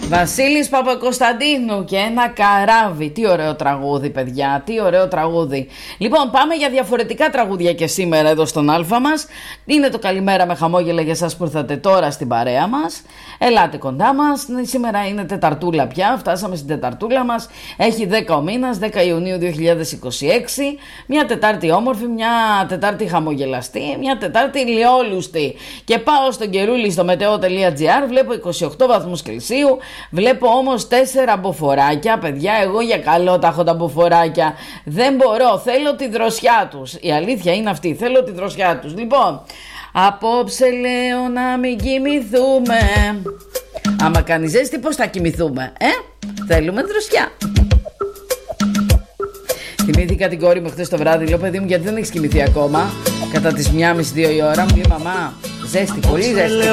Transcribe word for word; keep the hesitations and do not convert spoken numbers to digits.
Βασίλης Παπακοσταντίνου και ένα καράβι. Τι ωραίο τραγούδι, παιδιά, τι ωραίο τραγούδι. Λοιπόν, πάμε για διαφορετικά τραγούδια και σήμερα εδώ στον Αλφα μας. Είναι το καλημέρα με χαμόγελα για εσάς που ήρθατε τώρα στην παρέα μας. Ελάτε κοντά μας. Σήμερα είναι Τεταρτούλα πια. Φτάσαμε στην Τεταρτούλα μας. Έχει δέκα ο μήνας, δέκα Ιουνίου δύο χιλιάδες είκοσι έξι. Μια Τετάρτη όμορφη, μια Τετάρτη χαμογελαστή, μια Τετάρτη ηλιόλουστη. Και πάω στον καιρούλι στο μετεο.gr. Βλέπω είκοσι οκτώ βαθμούς Κελσίου. Βλέπω όμως τέσσερα μποφοράκια. Παιδιά, εγώ για καλό τα έχω τα μποφοράκια. Δεν μπορώ, θέλω τη δροσιά τους. Η αλήθεια είναι αυτή, θέλω τη δροσιά τους. Λοιπόν, απόψε λέω να μην κοιμηθούμε. Άμα κάνει ζέστη, πώς θα κοιμηθούμε, ε? Θέλουμε δροσιά. Θυμήθηκα την κόρη μου χθες το βράδυ. Λέω, παιδί μου, γιατί δεν έχεις κοιμηθεί ακόμα? Κατά τις μία και μισή δύο η ώρα μου λέει, μαμά, ζέστη, πολύ ζέστη.